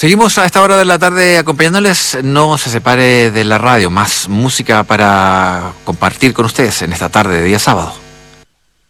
Seguimos a esta hora de la tarde acompañándoles. No se separe de la radio. Más música para compartir con ustedes en esta tarde de día sábado.